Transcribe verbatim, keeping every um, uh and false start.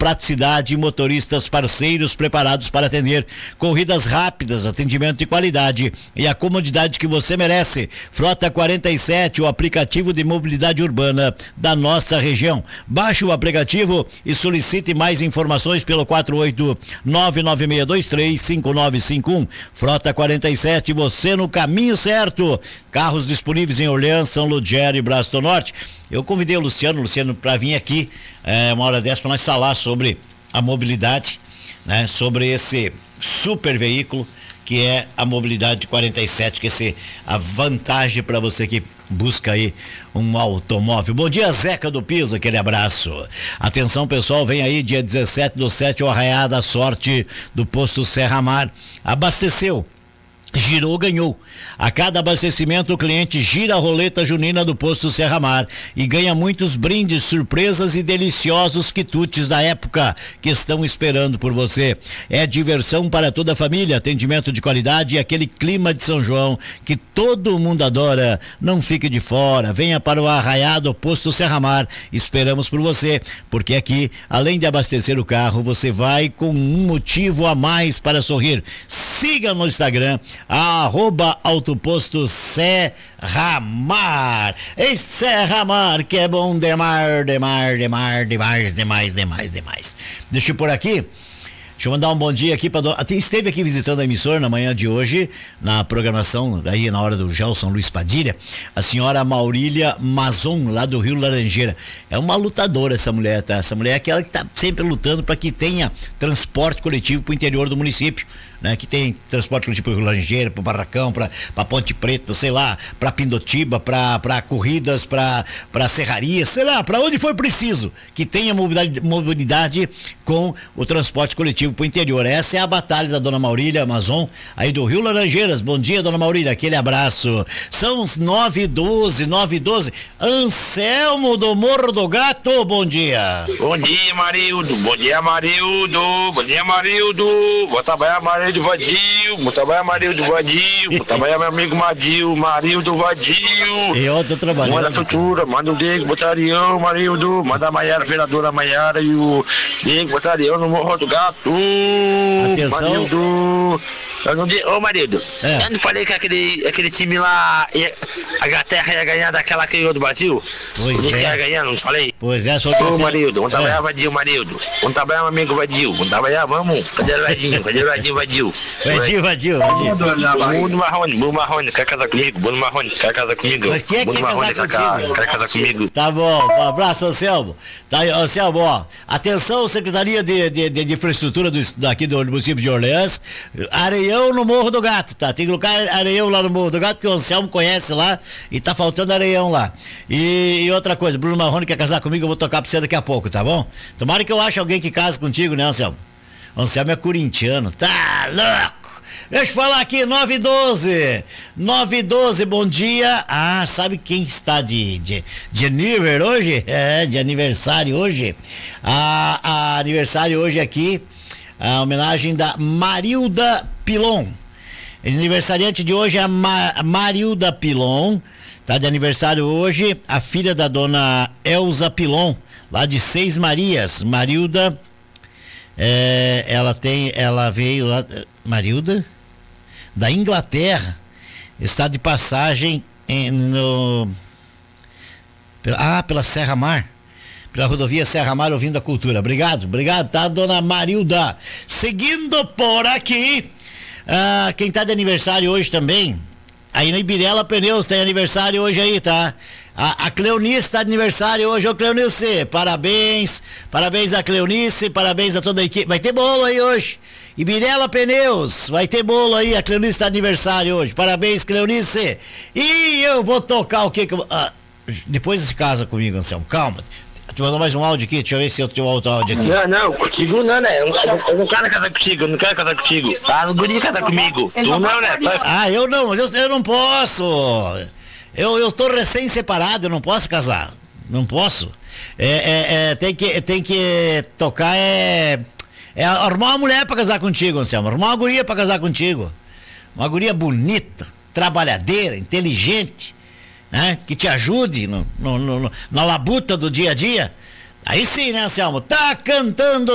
praticidade e motoristas parceiros preparados para atender. Corridas rápidas, atendimento de qualidade e a comodidade que você merece. Frota quarenta e sete, o aplicativo de mobilidade urbana da nossa região. Baixe o aplicativo e solicite mais informações pelo quatro oito nove nove seis dois três cinco nove cinco um. Frota quarenta e sete, você no caminho certo. Carros disponíveis em Orleans, São Ludgero e Braço do Norte. Eu convidei o Luciano, Luciano, para vir aqui é, uma hora dessa para nós falar sobre a mobilidade, né? Sobre esse super veículo que é a mobilidade quarenta e sete, que é a vantagem para você que busca aí um automóvel. Bom dia, Zeca do Piso, aquele abraço. Atenção, pessoal, vem aí dia dezessete do sete, o Arraiá da Sorte do posto Serra Mar. Abasteceu, girou, ganhou. A cada abastecimento o cliente gira a roleta junina do posto Serra Mar e ganha muitos brindes, surpresas e deliciosos quitutes da época que estão esperando por você. É diversão para toda a família, atendimento de qualidade e aquele clima de São João que todo mundo adora. Não fique de fora, venha para o Arraiá do posto Serra Mar. Esperamos por você, porque aqui, além de abastecer o carro, você vai com um motivo a mais para sorrir. Siga no Instagram, arroba autoposto Serra Mar. Ei, Serra Mar, que é bom demais, demais, demais, demais, demais, demais, demais. Deixa eu por aqui. Deixa eu mandar um bom dia aqui para dona. Esteve aqui visitando a emissora na manhã de hoje, na programação, daí na hora do Gelson Luiz Padilha, a senhora Maurília Mazon, lá do Rio Laranjeira. É uma lutadora essa mulher, tá? Essa mulher é aquela que tá sempre lutando para que tenha transporte coletivo para o interior do município, né? Que tem transporte coletivo para o Rio Laranjeira, para o Barracão, para Ponte Preta, sei lá, para Pindotiba, para corridas, para serraria, sei lá, para onde for preciso, que tenha mobilidade, mobilidade com o transporte coletivo para o interior. Essa é a batalha da dona Maurília Amazon, aí do Rio Laranjeiras. Bom dia, dona Maurília, aquele abraço. São os nove e doze, nove e doze. Anselmo do Morro do Gato, bom dia. Bom dia, Marildo. Bom dia, Marildo. Bom dia, Marildo. Vou trabalhar, Marildo Vadio. Vou trabalhar, Marildo Vadio. Vou trabalhar, meu amigo Madil, Marildo Vadio. Eu tô trabalhando. Manda a cultura, manda o Diego Botarião, Marildo. Manda a Maiara, vereadora Maiara e o Diego Botarião no Morro do Gato. Atenção. Marildo. Eu não disse, ô Marildo, É. eu não falei que aquele, aquele time lá, ia, a Inglaterra ia ganhar daquela que ganhou do Brasil? Pois eu disse é. que ia ganhar, não falei? Pois é, só Ô Marildo, vamos é. trabalhar, Vadio, Marildo. Vamos trabalhar, meu amigo Vadio. Vamos trabalhar, vamos. Cadê o Vadinho? Cadê o Vadinho, Vadio? Vadio, Vadio, Vadio. Bruno Marrone, Bruno Marrone, quer casar comigo? Bruno Marrone, quer casar comigo? Mas quem é que Bruno quer Marrone, casar quer, contigo? quer casar comigo? Tá bom, um abraço, Anselmo. Tá aí, Anselmo, ó. Atenção, Secretaria de, de, de, de Infraestrutura do, daqui do município de Orleans. Areião no Morro do Gato, tá? Tem que colocar areião lá no Morro do Gato, porque o Anselmo conhece lá e tá faltando areião lá. E, e outra coisa, Bruno Marrone quer casar comigo, eu vou tocar pra você daqui a pouco, tá bom? Tomara que eu ache alguém que case contigo, né, Anselmo? O Anselmo é corintiano, tá louco? Deixa eu falar aqui, nove e doze. nove e doze, bom dia. Ah, sabe quem está de, de, de aniversário hoje? É, de aniversário hoje. A, a aniversário hoje aqui, a homenagem da Marilda Pilon. Aniversariante de hoje é a Ma, Marilda Pilon. Tá de aniversário hoje a filha da dona Elza Pilon, lá de Seis Marias. Marilda, é, ela tem, ela veio lá, Marilda? Da Inglaterra, está de passagem em, no, pela, ah, pela Serra Mar, pela rodovia Serra Mar, ouvindo a cultura. Obrigado, obrigado, tá, dona Marilda? Seguindo por aqui, ah, quem tá de aniversário hoje também, aí na Ibirela Pneus tem aniversário hoje aí, tá? A, a Cleonice tá de aniversário hoje. Ô Cleonice, parabéns, parabéns a Cleonice, parabéns a toda a equipe. Vai ter bolo aí hoje. Ibirela Pneus, vai ter bolo aí, a Cleonice está de aniversário hoje. Parabéns, Cleonice. E eu vou tocar o que que eu... Ah, depois se casa comigo, Anselmo, calma. Tu mandou mais um áudio aqui, deixa eu ver se eu tenho outro áudio aqui. Não, não, contigo não, né? Eu, eu, eu não quero casar contigo, eu não quero casar contigo. Tá, não queria casar comigo. Tu não, né? Tá... Ah, eu não, mas eu, eu não posso. Eu, eu tô recém-separado, eu não posso casar. Não posso. É, é, é, tem que, tem que tocar, é... É arrumar uma mulher pra casar contigo, Anselmo. Arrumar uma guria pra casar contigo. Uma guria bonita, trabalhadeira, inteligente, né? Que te ajude no, no, no, na labuta do dia a dia. Aí sim, né, Anselmo? Tá cantando